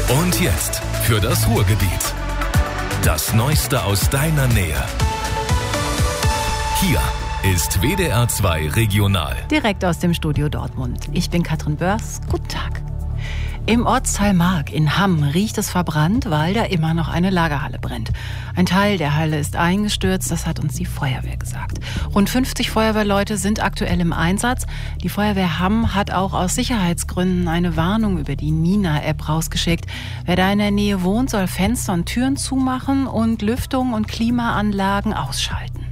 Und jetzt für das Ruhrgebiet. Das Neueste aus deiner Nähe. Hier ist WDR 2 Regional. Direkt aus dem Studio Dortmund. Ich bin Katrin Börs. Guten Tag. Im Ortsteil Mark in Hamm riecht es verbrannt, weil da immer noch eine Lagerhalle brennt. Ein Teil der Halle ist eingestürzt, das hat uns die Feuerwehr gesagt. Rund 50 Feuerwehrleute sind aktuell im Einsatz. Die Feuerwehr Hamm hat auch aus Sicherheitsgründen eine Warnung über die Nina-App rausgeschickt. Wer da in der Nähe wohnt, soll Fenster und Türen zumachen und Lüftung und Klimaanlagen ausschalten.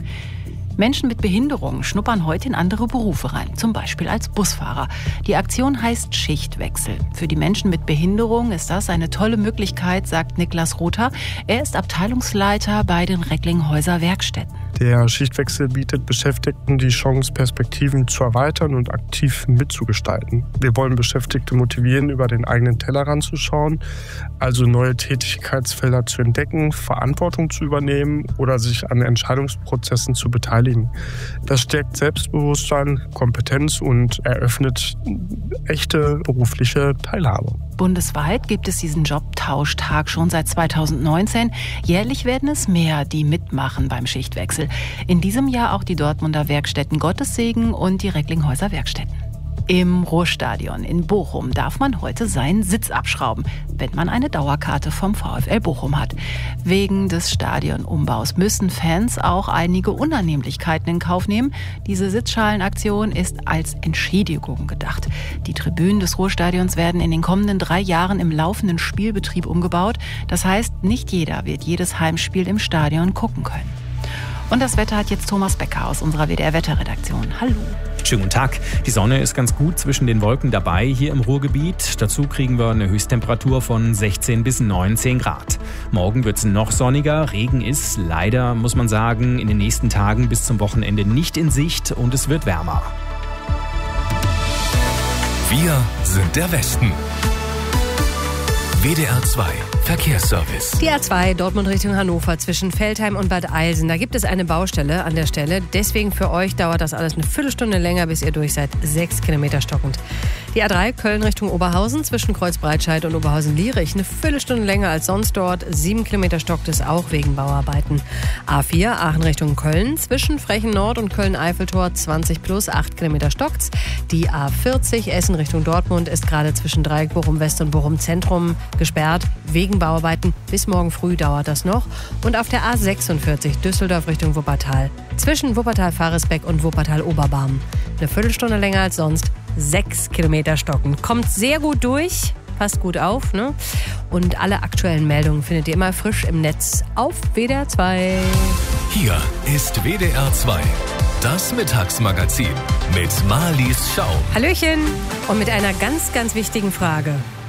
Menschen mit Behinderungen schnuppern heute in andere Berufe rein, zum Beispiel als Busfahrer. Die Aktion heißt Schichtwechsel. Für die Menschen mit Behinderung ist das eine tolle Möglichkeit, sagt Niklas Rother. Er ist Abteilungsleiter bei den Recklinghäuser Werkstätten. Der Schichtwechsel bietet Beschäftigten die Chance, Perspektiven zu erweitern und aktiv mitzugestalten. Wir wollen Beschäftigte motivieren, über den eigenen Tellerrand zu schauen, also neue Tätigkeitsfelder zu entdecken, Verantwortung zu übernehmen oder sich an Entscheidungsprozessen zu beteiligen. Das stärkt Selbstbewusstsein, Kompetenz und eröffnet echte berufliche Teilhabe. Bundesweit gibt es diesen Jobtauschtag schon seit 2019. Jährlich werden es mehr, die mitmachen beim Schichtwechsel. In diesem Jahr auch die Dortmunder Werkstätten Gottessegen und die Recklinghäuser Werkstätten. Im Ruhrstadion in Bochum darf man heute seinen Sitz abschrauben, wenn man eine Dauerkarte vom VfL Bochum hat. Wegen des Stadionumbaus müssen Fans auch einige Unannehmlichkeiten in Kauf nehmen. Diese Sitzschalenaktion ist als Entschädigung gedacht. Die Tribünen des Ruhrstadions werden in den kommenden 3 Jahren im laufenden Spielbetrieb umgebaut. Das heißt, nicht jeder wird jedes Heimspiel im Stadion gucken können. Und das Wetter hat jetzt Thomas Becker aus unserer WDR-Wetterredaktion. Hallo. Schönen guten Tag. Die Sonne ist ganz gut zwischen den Wolken dabei hier im Ruhrgebiet. Dazu kriegen wir eine Höchsttemperatur von 16 bis 19 Grad. Morgen wird es noch sonniger. Regen ist leider, muss man sagen, in den nächsten Tagen bis zum Wochenende nicht in Sicht und es wird wärmer. Wir sind der Westen. WDR 2 Verkehrsservice. Die A2 Dortmund Richtung Hannover zwischen Veltheim und Bad Eilsen. Da gibt es eine Baustelle an der Stelle. Deswegen für euch dauert das alles eine Viertelstunde länger, bis ihr durch seid. 6 Kilometer stockend. Die A3 Köln Richtung Oberhausen zwischen Kreuzbreitscheid und Oberhausen-Lierich. Eine Viertelstunde länger als sonst dort. 7 Kilometer stockt es auch wegen Bauarbeiten. A4 Aachen Richtung Köln zwischen Frechen Nord und Köln-Eiffeltor 20 plus 8 Kilometer stockt's. Die A40 Essen Richtung Dortmund ist gerade zwischen Dreieck Bochum West und Bochum Zentrum gesperrt wegen Bauarbeiten. Bis morgen früh dauert das noch. Und auf der A46 Düsseldorf Richtung Wuppertal zwischen Wuppertal-Faresbeck und Wuppertal-Oberbarm. Eine Viertelstunde länger als sonst. 6 Kilometer stocken. Kommt sehr gut durch. Passt gut auf, ne? Und alle aktuellen Meldungen findet ihr immer frisch im Netz auf WDR 2. Hier ist WDR 2. Das Mittagsmagazin mit Marlies Schaum. Hallöchen. Und mit einer ganz, ganz wichtigen Frage.